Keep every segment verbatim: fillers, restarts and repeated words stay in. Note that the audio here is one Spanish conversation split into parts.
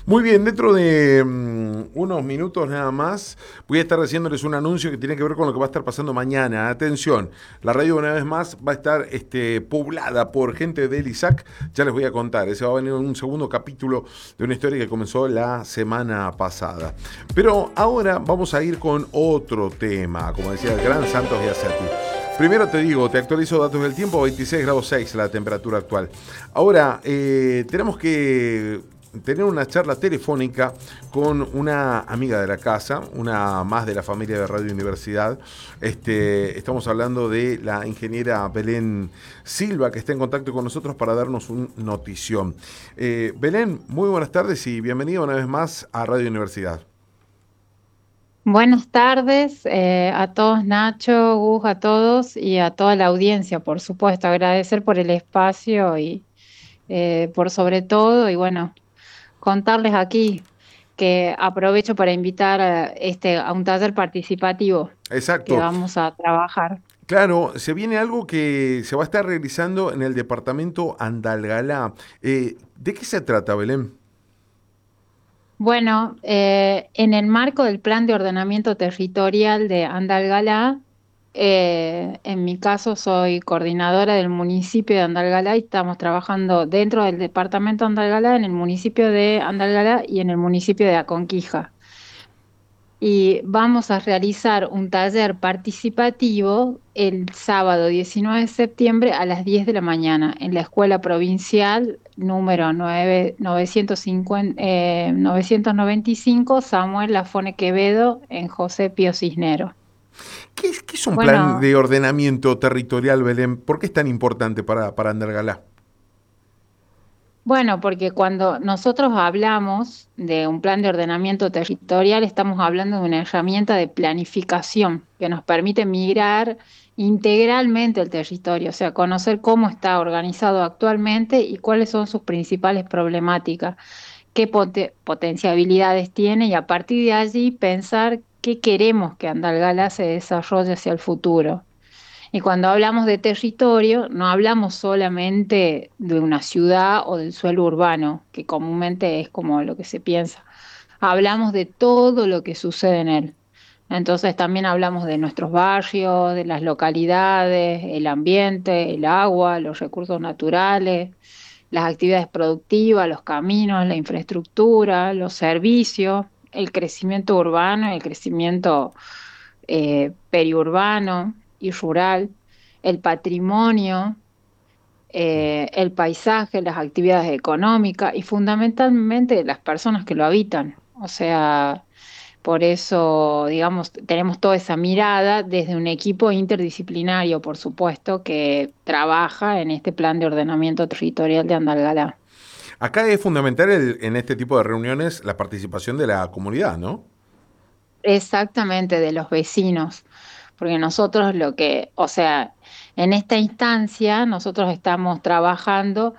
Muy bien, dentro de mm, unos minutos nada más voy a estar haciéndoles un anuncio que tiene que ver con lo que va a estar pasando mañana. Atención, la radio una vez más va a estar este, poblada por gente del ISAC. Ya les voy a contar, ese va a venir un segundo capítulo de una historia que comenzó la semana pasada. Pero ahora vamos a ir con otro tema, como decía el gran Santos Biasetti. Primero te digo, te actualizo datos del tiempo, veintiséis grados seis la temperatura actual. Ahora, eh, tenemos que tener una charla telefónica con una amiga de la casa, una más de la familia de Radio Universidad. Este, estamos hablando de la ingeniera Belén Silva, que está en contacto con nosotros para darnos una notición. Eh, Belén, muy buenas tardes y bienvenida una vez más a Radio Universidad. Buenas tardes eh, a todos, Nacho, Gus, a todos y a toda la audiencia, por supuesto. Agradecer por el espacio y eh, por sobre todo, y bueno, contarles aquí que aprovecho para invitar a, este, a un taller participativo que Exacto. vamos a trabajar. Claro, se viene algo que se va a estar realizando en el departamento Andalgalá. Eh, ¿de qué se trata, Belén? Bueno, eh, en el marco del Plan de Ordenamiento Territorial de Andalgalá, eh, en mi caso soy coordinadora del municipio de Andalgalá y estamos trabajando dentro del departamento de Andalgalá, en el municipio de Andalgalá y en el municipio de Aconquija. Y vamos a realizar un taller participativo el sábado diecinueve de septiembre a las diez de la mañana en la Escuela Provincial número nueve, novecientos cincuenta, eh, novecientos noventa y cinco Samuel Lafone Quevedo en José Pío Cisnero. ¿Qué es, qué es un plan Bueno, de ordenamiento territorial, Belén? ¿Por qué es tan importante para, para Andalgalá? Bueno, porque cuando nosotros hablamos de un plan de ordenamiento territorial, estamos hablando de una herramienta de planificación que nos permite migrar integralmente el territorio, o sea, conocer cómo está organizado actualmente y cuáles son sus principales problemáticas, qué pote- potencialidades tiene y a partir de allí pensar qué queremos que Andalgalá se desarrolle hacia el futuro. Y cuando hablamos de territorio, no hablamos solamente de una ciudad o del suelo urbano, que comúnmente es como lo que se piensa. Hablamos de todo lo que sucede en él. Entonces también hablamos de nuestros barrios, de las localidades, el ambiente, el agua, los recursos naturales, las actividades productivas, los caminos, la infraestructura, los servicios, el crecimiento urbano, el crecimiento eh, periurbano y rural, el patrimonio, eh, el paisaje, las actividades económicas y fundamentalmente las personas que lo habitan. O sea, por eso, digamos, tenemos toda esa mirada desde un equipo interdisciplinario, por supuesto, que trabaja en este plan de ordenamiento territorial de Andalgalá. Acá es fundamental el- en este tipo de reuniones la participación de la comunidad, ¿no? Exactamente, de los vecinos, porque nosotros lo que, o sea, en esta instancia nosotros estamos trabajando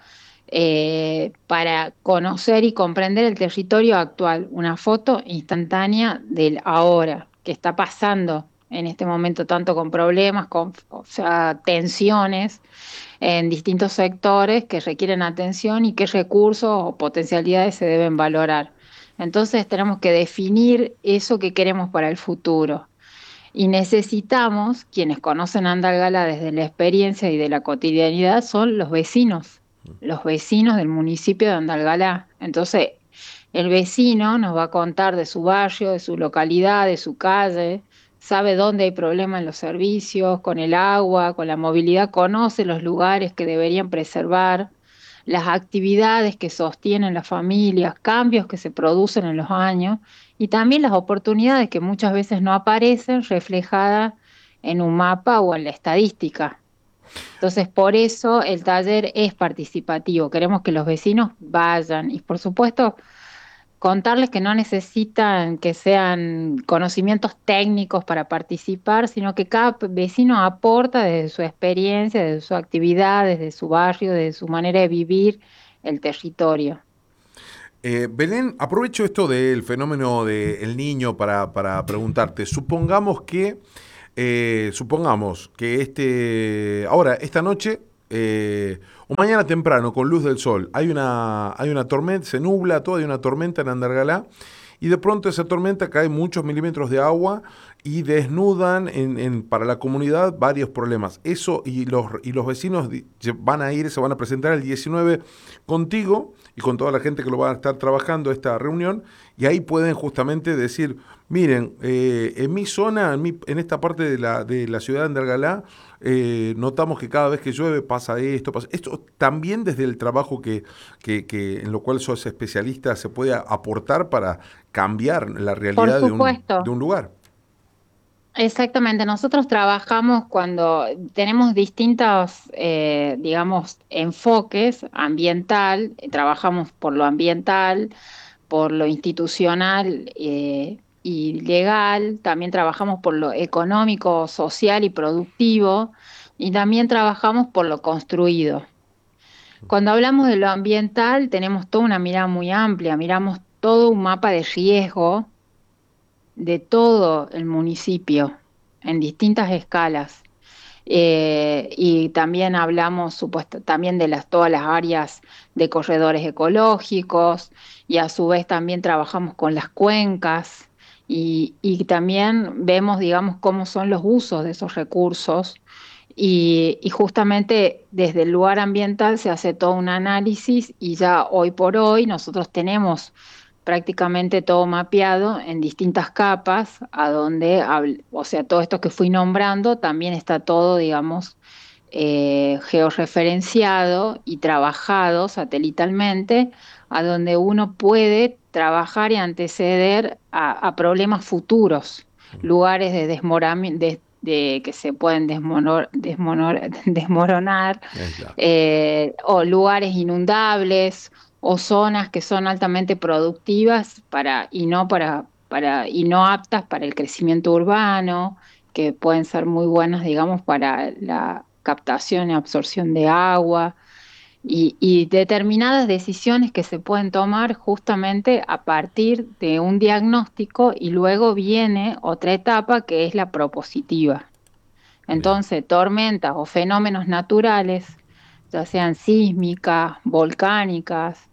eh, para conocer y comprender el territorio actual, una foto instantánea del ahora, que está pasando en este momento, tanto con problemas, con, o sea, tensiones en distintos sectores que requieren atención y qué recursos o potencialidades se deben valorar. Entonces tenemos que definir eso que queremos para el futuro. Y necesitamos, quienes conocen Andalgalá desde la experiencia y de la cotidianidad, son los vecinos, los vecinos del municipio de Andalgalá. Entonces, el vecino nos va a contar de su barrio, de su localidad, de su calle, sabe dónde hay problemas en los servicios, con el agua, con la movilidad, conoce los lugares que deberían preservar, las actividades que sostienen las familias, cambios que se producen en los años y también las oportunidades que muchas veces no aparecen reflejadas en un mapa o en la estadística. Entonces, por eso el taller es participativo. Queremos que los vecinos vayan y, por supuesto, contarles que no necesitan que sean conocimientos técnicos para participar, sino que cada p- vecino aporta desde su experiencia, desde su actividad, desde su barrio, desde su manera de vivir el territorio. Eh, Belén, aprovecho esto del fenómeno del niño para, para preguntarte. Supongamos que, eh, supongamos que este, ahora, esta noche eh, o mañana temprano, con luz del sol, hay una, hay una tormenta, se nubla todo, hay una tormenta en Andalgalá, y de pronto esa tormenta cae muchos milímetros de agua y desnudan en, en- para la comunidad varios problemas. Eso y los, y los vecinos di- se van a ir, se van a presentar el diecinueve contigo y con toda la gente que lo va a estar trabajando esta reunión, y ahí pueden justamente decir, miren, eh, en mi zona, en, mi- en esta parte de la, de la ciudad de Andalgalá, eh, notamos que cada vez que llueve pasa esto, pasa esto. También desde el trabajo que, que, que en lo cual sos especialista se puede aportar para cambiar la Por realidad de un, de supuesto. un lugar. Exactamente, nosotros trabajamos cuando tenemos distintos, eh, digamos, enfoques ambiental, eh, trabajamos por lo ambiental, por lo institucional eh, y legal, también trabajamos por lo económico, social y productivo, y también trabajamos por lo construido. Cuando hablamos de lo ambiental, tenemos toda una mirada muy amplia, miramos todo un mapa de riesgo de todo el municipio en distintas escalas. Eh, y también hablamos supuesto, también de las, todas las áreas de corredores ecológicos y a su vez también trabajamos con las cuencas y, y también vemos, digamos, cómo son los usos de esos recursos y, y justamente desde el lugar ambiental se hace todo un análisis y ya hoy por hoy nosotros tenemos prácticamente todo mapeado en distintas capas, a donde, habl- o sea, todo esto que fui nombrando, también está todo, digamos, eh, georreferenciado y trabajado satelitalmente, a donde uno puede trabajar y anteceder a, a problemas futuros, lugares de desmoramiento, de, de que se pueden desmonor- desmonor- desmoronar, Eh, claro. eh, o lugares inundables o zonas que son altamente productivas para, y no para, para, y no aptas para el crecimiento urbano, que pueden ser muy buenas, digamos, para la captación y absorción de agua, y, y determinadas decisiones que se pueden tomar justamente a partir de un diagnóstico y luego viene otra etapa que es la propositiva. Bien. Entonces, tormentas o fenómenos naturales, ya sean sísmicas, volcánicas,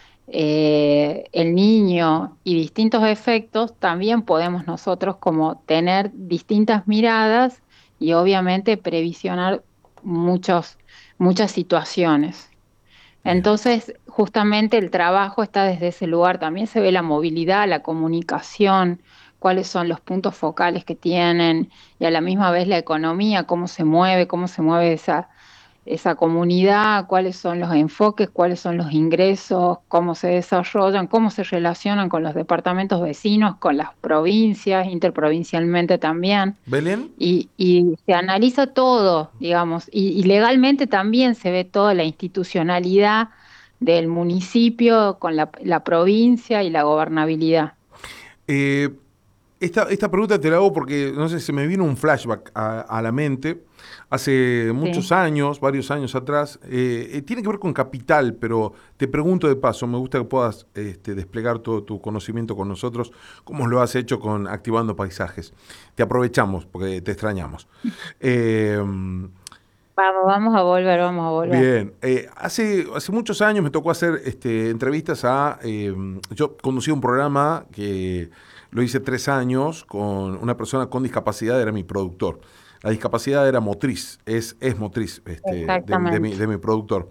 eh, el niño y distintos efectos, también podemos nosotros como tener distintas miradas y obviamente previsionar muchos, muchas situaciones. Bien. Entonces, justamente el trabajo está desde ese lugar. También se ve la movilidad, la comunicación, cuáles son los puntos focales que tienen y a la misma vez la economía, cómo se mueve, cómo se mueve esa, esa comunidad, cuáles son los enfoques, cuáles son los ingresos, cómo se desarrollan, cómo se relacionan con los departamentos vecinos, con las provincias, interprovincialmente también. Belén, Y, y se analiza todo, digamos, y, y legalmente también se ve toda la institucionalidad del municipio con la, la provincia y la gobernabilidad. eh, esta, esta pregunta te la hago porque, no sé, se me vino un flashback a, a la mente. Hace Sí. muchos años, varios años atrás, eh, eh, tiene que ver con capital, pero te pregunto de paso, me gusta que puedas este, desplegar todo tu conocimiento con nosotros, como lo has hecho con Activando Paisajes. Te aprovechamos porque te extrañamos. Eh, Vamos, vamos a volver, vamos a volver. Bien, eh, hace, hace muchos años me tocó hacer este, entrevistas a... eh, yo conducí un programa que lo hice tres años con una persona con discapacidad, era mi productor. La discapacidad era motriz, es, es motriz este, de, de mi, Exactamente. de mi productor.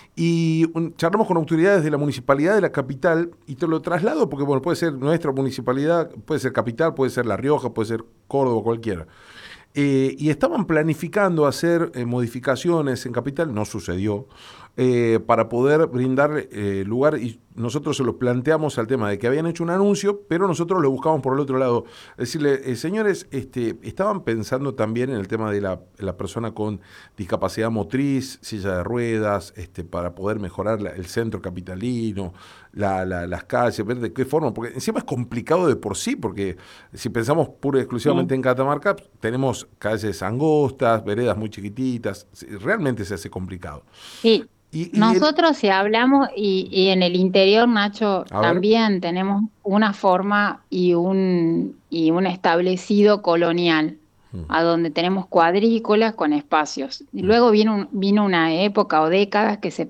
Y un- charlamos con autoridades de la municipalidad de la capital y te lo traslado porque, bueno, puede ser nuestra municipalidad, puede ser capital, puede ser La Rioja, puede ser Córdoba, cualquiera. Eh, y estaban planificando hacer eh, modificaciones en Capital, no sucedió, eh, para poder brindar eh, lugar, y nosotros se lo planteamos al tema de que habían hecho un anuncio, pero nosotros lo buscamos por el otro lado. Decirle, eh, señores, este, estaban pensando también en el tema de la, la persona con discapacidad motriz, silla de ruedas, este, para poder mejorar la- el centro capitalino, la- la- las calles, ver de qué forma, porque encima es complicado de por sí, porque si pensamos pura y exclusivamente Sí. en Catamarca, tenemos calles angostas, veredas muy chiquititas, sí, realmente se hace complicado. Sí, Y, y el, nosotros si hablamos y, y en el interior, Nacho, a ver, también tenemos una forma y un, y un establecido colonial. a donde tenemos cuadrículas con espacios. Y luego vino, un- vino una época o décadas que se